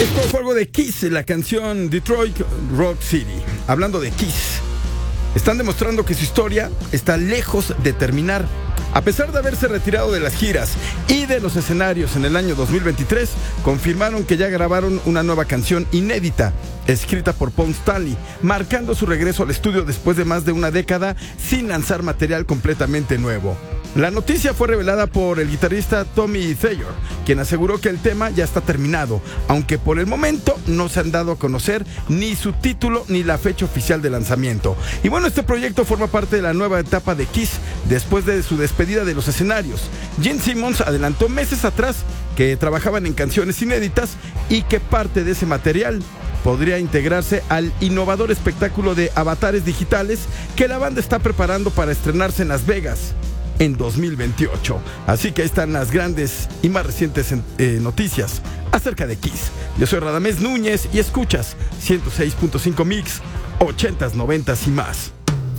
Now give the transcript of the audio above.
Esto fue algo de Kiss, la canción Detroit Rock City. Hablando de Kiss, están demostrando que su historia está lejos de terminar. A pesar de haberse retirado de las giras y de los escenarios en el año 2023, confirmaron que ya grabaron una nueva canción inédita, escrita por Paul Stanley, marcando su regreso al estudio después de más de una década sin lanzar material completamente nuevo. La noticia fue revelada por el guitarrista Tommy Thayer, quien aseguró que el tema ya está terminado, aunque por el momento no se han dado a conocer ni su título ni la fecha oficial de lanzamiento. Y bueno, este proyecto forma parte de la nueva etapa de Kiss después de su despedida de los escenarios. Gene Simmons adelantó meses atrás que trabajaban en canciones inéditas y que parte de ese material podría integrarse al innovador espectáculo de avatares digitales que la banda está preparando para estrenarse en Las Vegas en 2028. Así que ahí están las grandes y más recientes noticias acerca de Kiss. Yo soy Radamés Núñez y escuchas 106.5 Mix, 80s, 90s y más.